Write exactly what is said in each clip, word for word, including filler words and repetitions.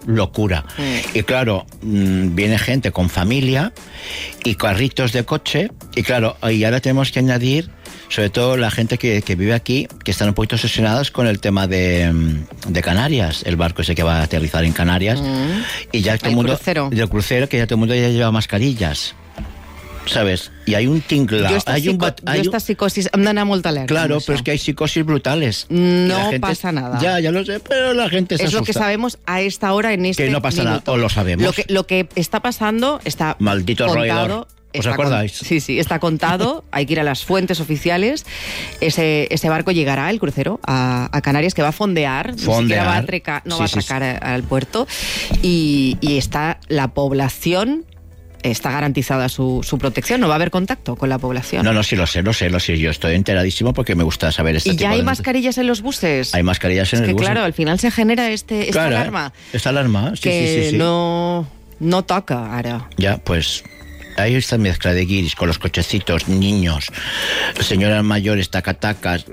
locura. Mm. Y claro, mmm, viene gente con familia y carritos de coche, y claro, y ahora tenemos que añadir, sobre todo la gente que, que vive aquí, que están un poquito obsesionados con el tema de, de Canarias, el barco ese que va a aterrizar en Canarias, mm. y ya todo el mundo, crucero. del crucero, que ya todo el mundo ya lleva mascarillas, ¿sabes? Y hay un tinglao, hay un bat, hay jo esta psicosis em dona molta alerta. Claro, pero es que hay psicosis brutales. No pasa nada. Ya, ya lo sé, pero la gente se Es asusta. lo que sabemos a esta hora en este Que no pasa minuto. nada, o lo sabemos. Lo que, lo que está pasando está Maldito contado. roedor. ¿Os Está acordáis? Con, sí, sí, está contado. Hay que ir a las fuentes oficiales. Ese, ese barco llegará, el crucero, a, a Canarias, que va a fondear. Fondear. Ni siquiera va a atracar, no sí, va a sí, atracar sí. al puerto. Y, y está la población... Está garantizada su, su protección, no va a haber contacto con la población. No, no, sí lo sé, lo sé, lo sé. Yo estoy enteradísimo porque me gusta saber este ¿Y tipo ya hay de... mascarillas en los buses? Hay mascarillas en es el que, bus. Claro, al final se genera este, esta claro, alarma. Esta alarma, sí, que sí, sí, sí. no, no toca ahora. Ya, pues... Hay esta mezcla de guiris con los cochecitos, niños, señoras mayores, tacatacas.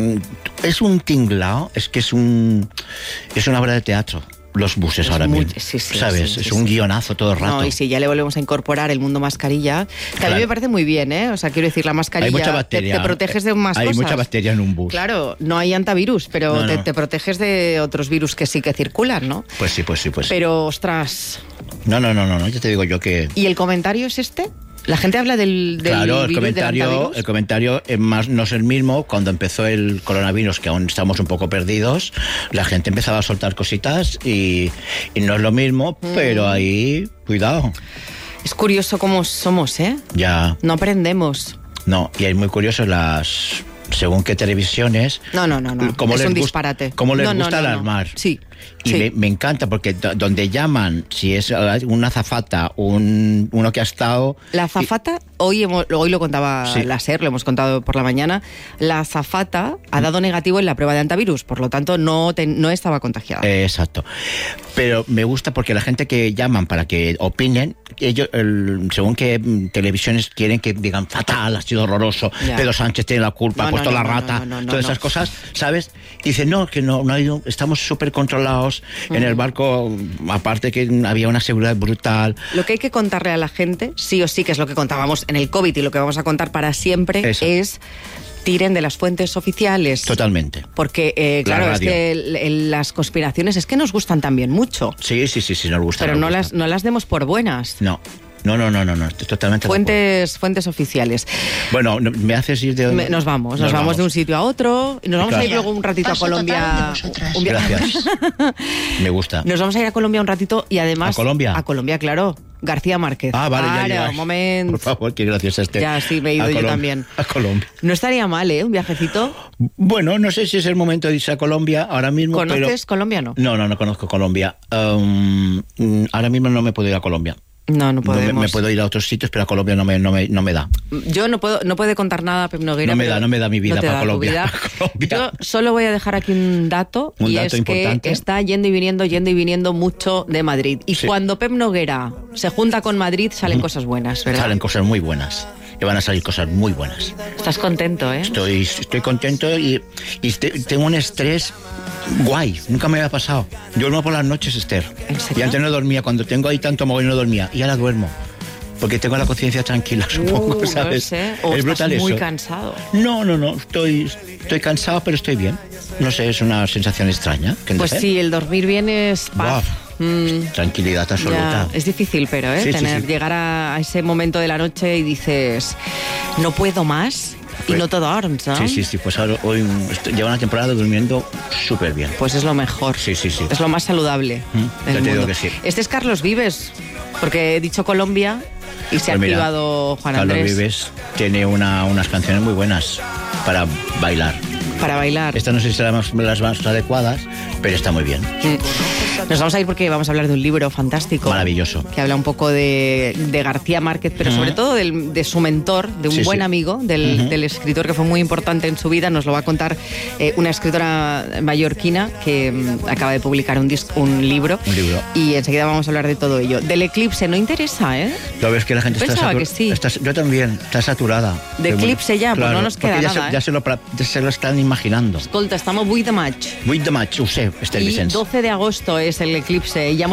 Es un tinglao, es que es un... Es una obra de teatro. Los buses es ahora muy, mismo, sí, sí, ¿sabes? Sí, sí, es sí. un guionazo todo el rato. No, y si ya le volvemos a incorporar el mundo mascarilla, que claro. a mí me parece muy bien, ¿eh? O sea, quiero decir, la mascarilla... Hay mucha bacteria. Te, te proteges de más hay cosas. Hay mucha bacteria en un bus. Claro, no hay antivirus, pero no, te, no. te proteges de otros virus que sí que circulan, ¿no? Pues sí, pues sí, pues sí. Pero, ostras... No, no, no, no, no, ya te digo yo que... ¿Y el comentario es este? La gente habla del, del claro, el virus, comentario, del antivirus. el comentario es más, no es el mismo. Cuando empezó el coronavirus, que aún estamos un poco perdidos, la gente empezaba a soltar cositas y, y no es lo mismo, mm. pero ahí, cuidado. Es curioso cómo somos, ¿eh? Ya. No aprendemos. No, y es muy curioso las... Según qué televisiones... No, no, no, no. Cómo es les un gusta, disparate. Cómo les no, gusta no, no, alarmar. No. Sí. Y sí. me, me encanta porque d- donde llaman, si es una azafata, un, uno que ha estado... La azafata, y... hoy, hemos, hoy lo contaba sí. la SER, lo hemos contado por la mañana, la azafata ha dado negativo en la prueba de antivirus, por lo tanto no, te, no estaba contagiada. Eh, exacto. Pero me gusta porque la gente que llaman para que opinen, ellos, el, según que televisiones quieren que digan fatal, ha sido horroroso, ya. Pedro Sánchez tiene la culpa, no, ha puesto no, no, la rata, no, no, no, todas no, esas no. cosas, ¿sabes? Y dicen, no, que no, no hay, estamos súper controlados uh-huh. en el barco, aparte que había una seguridad brutal. Lo que hay que contarle a la gente, sí o sí, que es lo que contábamos en el COVID y lo que vamos a contar para siempre, Eso. es... tiren de las fuentes oficiales. Totalmente. Porque, eh, claro, es que el, el, las conspiraciones es que nos gustan también mucho. Sí, sí, sí, sí, nos gustan. Pero nos no, gustan. Las, no las demos por buenas. No. No, no, no, no, no, estoy totalmente fuentes, fuentes oficiales. Bueno, me haces ir de... Me, nos vamos, nos, nos vamos. vamos de un sitio a otro y nos vamos claro. a ir luego un ratito Paso a Colombia. Un Gracias. Me gusta. Nos vamos a ir a Colombia un ratito y además... ¿A Colombia? A Colombia, claro. García Márquez. Ah, vale, Ahora, ya, ya. un momento. Por favor, qué gracias a este. Ya, sí, me he ido a yo Colom- también. A Colombia. No estaría mal, ¿eh? Un viajecito. Bueno, no sé si es el momento de irse a Colombia ahora mismo, ¿Conoces pero... Colombia, no? No, no, no conozco Colombia. Um, ahora mismo no me puedo ir a Colombia. No, no podemos. No me, me puedo ir a otros sitios, pero a Colombia no me, no me, no me da. Yo no puedo, no puede contar nada, Pep Nogueira. No me da, no me da mi vida no para Colombia. Vida. Para Colombia. Yo solo voy a dejar aquí un dato, un y dato es importante. que está yendo y viniendo, yendo y viniendo mucho de Madrid. Y sí. cuando Pep Nogueira se junta con Madrid, salen mm. cosas buenas, ¿verdad? Salen cosas muy buenas. Que van a salir cosas muy buenas. Estás contento, ¿eh? Estoy, estoy contento y, y te, tengo un estrés guay. Nunca me había pasado. Yo duermo por las noches, Esther. ¿En serio? Y antes no dormía. Cuando tengo ahí tanto mogollón no dormía. Y ahora duermo. Porque tengo la conciencia tranquila, supongo, uh, ¿sabes? No sé. O es brutal estás muy eso. cansado. No, no, no. Estoy, estoy cansado, pero estoy bien. No sé, es una sensación extraña. Pues sí, el dormir bien es paz. Mm. Tranquilidad absoluta. Ya, es difícil, pero ¿eh? Sí, Tener, sí, sí. llegar a ese momento de la noche y dices, no puedo más. Pues, y no te dorms, ¿no? Sí, sí, sí. Pues ahora hoy estoy, llevo una temporada durmiendo súper bien. Pues es lo mejor. Sí, sí, sí. Es lo más saludable. Mm, del te digo mundo. que sí. Este es Carlos Vives, porque he dicho Colombia y se pues ha mira, activado Juan Carlos Andrés. Vives tiene una, unas canciones muy buenas para bailar. Para bailar. Estas no sé si serán las, las más adecuadas, pero está muy bien. Mm. Nos vamos a ir porque vamos a hablar de un libro fantástico. Maravilloso. Que habla un poco de, de García Márquez, pero uh-huh. sobre todo del, de su mentor, de un sí, buen sí. amigo, del, uh-huh. del escritor que fue muy importante en su vida. Nos lo va a contar eh, una escritora mallorquina que um, acaba de publicar un, disco, un libro. Un libro. Y enseguida vamos a hablar de todo ello. Del eclipse, ¿no interesa, eh? Lo ves que la gente Pensaba está que sí. está, yo también, está saturada. De eclipse ya, claro, pues no nos queda ya nada, se, eh? ya, se lo, ya se lo están imaginando. Escolta, estamos vuit de maig. vuit de maig, ho sé, Esther I Vicenç. doce de agosto es el eclipse. Ya